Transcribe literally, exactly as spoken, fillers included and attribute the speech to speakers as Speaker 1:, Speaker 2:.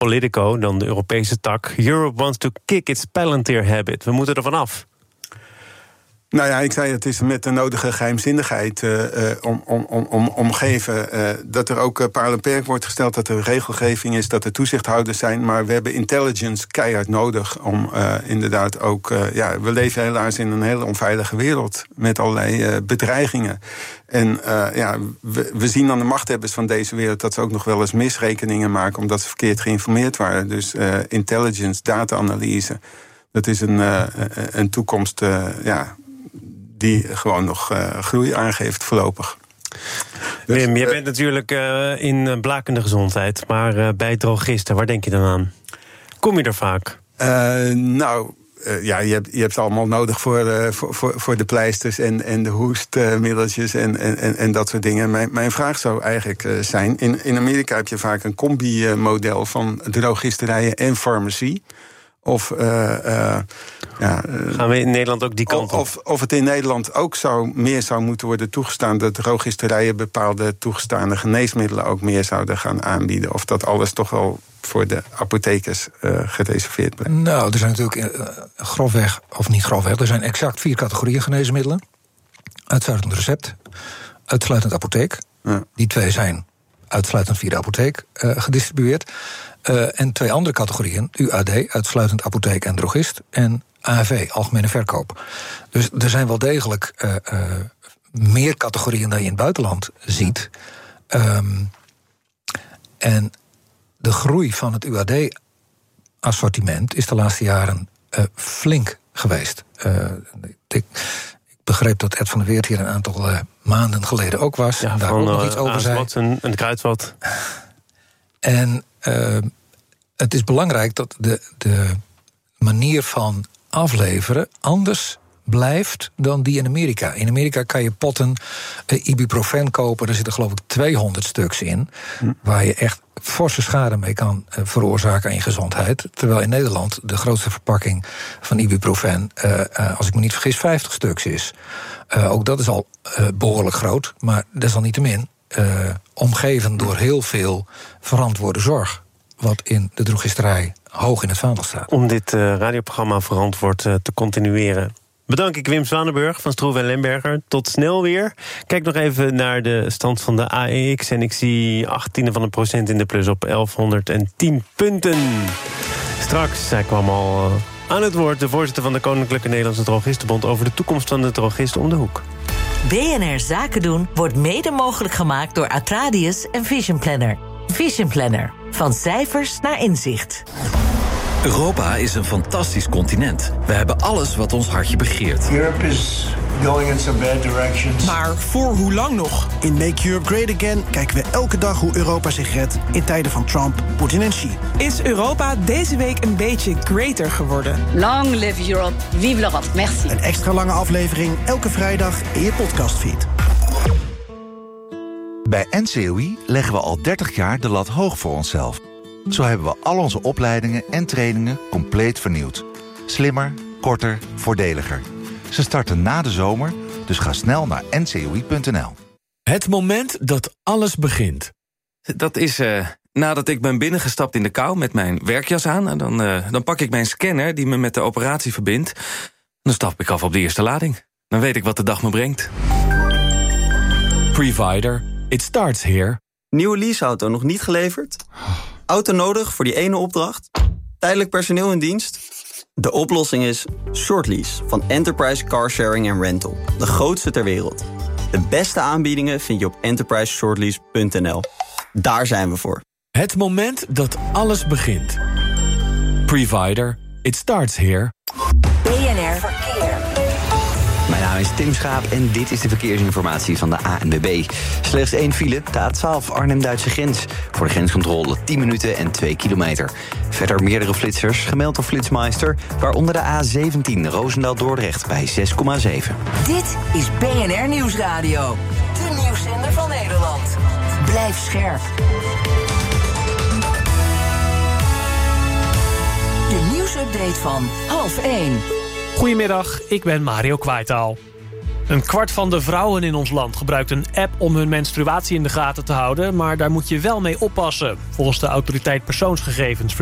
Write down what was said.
Speaker 1: Politico, dan de Europese tak. Europe wants to kick its Palantir habit. We moeten er vanaf.
Speaker 2: Nou ja, ik zei het is met de nodige geheimzinnigheid uh, uh, om, om, om, om, omgeven. Uh, dat er ook uh, paal en perk wordt gesteld, dat er regelgeving is, dat er toezichthouders zijn. Maar we hebben intelligence keihard nodig om uh, inderdaad ook... Uh, ja, we leven helaas in een hele onveilige wereld met allerlei uh, bedreigingen. En uh, ja, we, we zien aan de machthebbers van deze wereld dat ze ook nog wel eens misrekeningen maken omdat ze verkeerd geïnformeerd waren. Dus uh, intelligence, data-analyse, dat is een, uh, een toekomst... Uh, ja, die gewoon nog uh, groei aangeeft voorlopig. Dus,
Speaker 1: Wim, jij
Speaker 2: uh,
Speaker 1: bent natuurlijk uh, in blakende gezondheid, maar uh, bij drogisten, waar denk je dan aan? Kom je er vaak?
Speaker 2: Uh, nou, uh, ja, je hebt, je hebt het allemaal nodig voor, uh, voor, voor, voor de pleisters en, en de hoestmiddeltjes en, en, en dat soort dingen. Mijn, mijn vraag zou eigenlijk uh, zijn, in, in Amerika heb je vaak een combi-model van drogisterijen en farmacie. Of, uh, uh, ja, uh,
Speaker 1: gaan we in Nederland ook die kant op?
Speaker 2: Of, of het in Nederland ook zou, meer zou moeten worden toegestaan dat drogisterijen bepaalde toegestane geneesmiddelen ook meer zouden gaan aanbieden. Of dat alles toch wel voor de apothekers uh, gereserveerd blijft.
Speaker 3: Nou, er zijn natuurlijk uh, grofweg, of niet grofweg, er zijn exact vier categorieën geneesmiddelen. Uitsluitend recept, uitsluitend apotheek. Ja. Die twee zijn uitsluitend via de apotheek uh, gedistribueerd. Uh, en twee andere categorieën, U A D, uitsluitend apotheek en drogist, en A A V, algemene verkoop. Dus er zijn wel degelijk uh, uh, meer categorieën dan je in het buitenland ziet. Um, en de groei van het U A D-assortiment is de laatste jaren uh, flink geweest. Uh, ik, ik begreep dat Ed van der Weert hier een aantal uh, maanden geleden ook was.
Speaker 1: Ja,
Speaker 3: en daar
Speaker 1: van,
Speaker 3: ook nog
Speaker 1: uh,
Speaker 3: iets over zei.
Speaker 1: Aaswat en, en Kruidvat.
Speaker 3: En uh, het is belangrijk dat de, de manier van afleveren anders blijft dan die in Amerika. In Amerika kan je potten uh, ibuprofen kopen. Er zitten geloof ik tweehonderd stuks in. Hm. Waar je echt forse schade mee kan uh, veroorzaken aan je gezondheid. Terwijl in Nederland de grootste verpakking van ibuprofen, uh, uh, als ik me niet vergis, vijftig stuks is. Uh, ook dat is al uh, behoorlijk groot. Maar desalniettemin uh, omgeven door heel veel verantwoorde zorg, wat in de drogisterij hoog in het vaandel staat. Om
Speaker 1: dit uh, radioprogramma verantwoord uh, te continueren, bedank ik Wim Zwanenburg van Stroeve en Lemberger. Tot snel weer. Kijk nog even naar de stand van de A E X. En ik zie achttiende van een procent in de plus op elfhonderdtien punten. Straks, zij kwam al uh, aan het woord, de voorzitter van de Koninklijke Nederlandse Drogistenbond over de toekomst van de drogist om de hoek.
Speaker 4: B N R Zaken doen wordt mede mogelijk gemaakt door Atradius en Vision Planner. Vision Planner. Van cijfers naar inzicht.
Speaker 5: Europa is een fantastisch continent. We hebben alles wat ons hartje begeert.
Speaker 6: Europe is going in some bad directions.
Speaker 7: Maar voor hoe lang nog?
Speaker 8: In Make Europe Great Again kijken we elke dag hoe Europa zich redt in tijden van Trump, Poetin en Xi.
Speaker 7: Is Europa deze week een beetje greater geworden?
Speaker 9: Long live Europe, vive l'Europe, merci.
Speaker 8: Een extra lange aflevering elke vrijdag in je podcastfeed.
Speaker 10: Bij N C O I leggen we al dertig jaar de lat hoog voor onszelf. Zo hebben we al onze opleidingen en trainingen compleet vernieuwd. Slimmer, korter, voordeliger. Ze starten na de zomer, dus ga snel naar n c o i punt n l.
Speaker 11: Het moment dat alles begint.
Speaker 12: Dat is uh, nadat ik ben binnengestapt in de kou met mijn werkjas aan. En dan, uh, dan pak ik mijn scanner die me met de operatie verbindt. Dan stap ik af op de eerste lading. Dan weet ik wat de dag me brengt.
Speaker 11: Previder, it starts here.
Speaker 13: Nieuwe leaseauto nog niet geleverd? Auto nodig voor die ene opdracht? Tijdelijk personeel in dienst? De oplossing is Shortlease van Enterprise Car Sharing and Rental. De grootste ter wereld. De beste aanbiedingen vind je op enterprise shortlease punt n l. Daar zijn we voor.
Speaker 11: Het moment dat alles begint. Previder, it starts here.
Speaker 4: B N R Verkeer.
Speaker 14: Mijn naam is Tim Schaap en dit is de verkeersinformatie van de A N W B. Slechts één file, de A twaalf Arnhem-Duitse grens. Voor de grenscontrole tien minuten en twee kilometer. Verder meerdere flitsers, gemeld door Flitsmeister, waaronder de A zeventien Roosendaal-Dordrecht bij zes komma zeven.
Speaker 4: Dit is B N R Nieuwsradio. De nieuwszender van Nederland. Blijf scherp. De nieuwsupdate van half één.
Speaker 15: Goedemiddag, ik ben Mario Kwaitaal. Een kwart van de vrouwen in ons land gebruikt een app om hun menstruatie in de gaten te houden, maar daar moet je wel mee oppassen. Volgens de autoriteit persoonsgegevens